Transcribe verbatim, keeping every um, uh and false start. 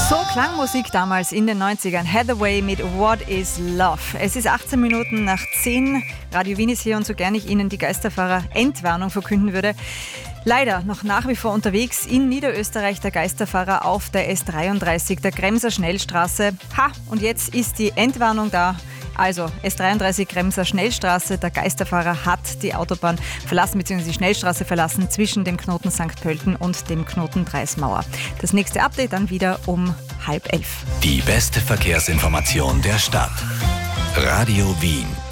So klang Musik damals in den neunzigern. Hathaway mit What is Love. Es ist achtzehn Minuten nach zehn. Radio Wien ist hier und so gern ich Ihnen die Geisterfahrer-Entwarnung verkünden würde. Leider noch nach wie vor unterwegs in Niederösterreich der Geisterfahrer auf der S dreiunddreißig, der Kremser Schnellstraße. Ha, und jetzt ist die Entwarnung da. Also S dreiunddreißig Kremser Schnellstraße, der Geisterfahrer hat die Autobahn verlassen bzw. die Schnellstraße verlassen zwischen dem Knoten Sankt Pölten und dem Knoten Dreismauer. Das nächste Update dann wieder um halb elf. Die beste Verkehrsinformation der Stadt. Radio Wien.